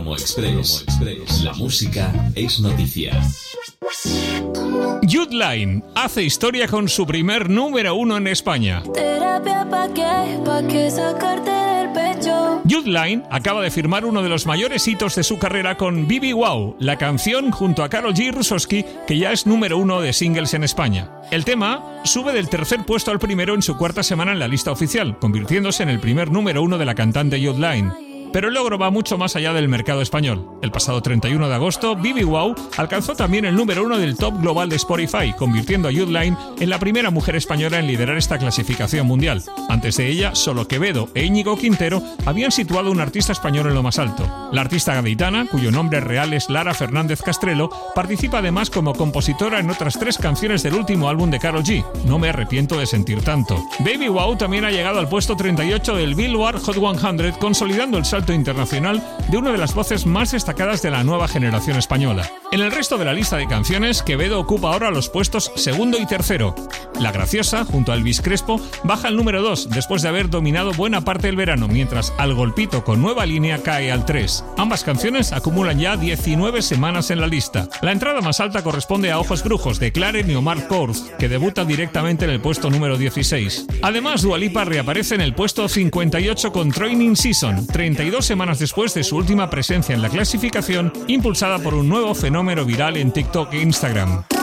Promo Express. La música es noticia. Youth Line hace historia con su primer número 1 en España. Terapia pa' qué sacarte del pecho. Youth Line acaba de firmar uno de los mayores hitos de su carrera con Bibi Wow, la canción junto a Karol G y Rusosky, que ya es número 1 de singles en España. El tema sube del tercer puesto al primero en su cuarta semana en la lista oficial, convirtiéndose en el primer número 1 de la cantante Youth Line. Pero el logro va mucho más allá del mercado español. El pasado 31 de agosto, Bibi Wow alcanzó también el número 1 del top global de Spotify, convirtiendo a Youth Line en la primera mujer española en liderar esta clasificación mundial. Antes de ella, solo Quevedo e Íñigo Quintero habían situado a un artista español en lo más alto. La artista gaditana, cuyo nombre real es Lara Fernández Castrelo, participa además como compositora en otras 3 canciones del último álbum de Karol G, No me arrepiento de sentir tanto. Bibi Wow también ha llegado al puesto 38 del Billboard Hot 100, consolidando el salto internacional de una de las voces más destacadas de la nueva generación española. En el resto de la lista de canciones, Quevedo ocupa ahora los puestos segundo y tercero. La Graciosa, junto a Elvis Crespo, baja al número 2 después de haber dominado buena parte del verano, mientras Al Golpito con Nueva Línea cae al 3. Ambas canciones acumulan ya 19 semanas en la lista. La entrada más alta corresponde a Ojos Brujos de Claren y Omar Courtz, que debuta directamente en el puesto número 16. Además, Dua Lipa reaparece en el puesto 58 con Training Season, 32 semanas después de su última presencia en la clasificación, impulsada por un nuevo fenómeno viral en TikTok e Instagram.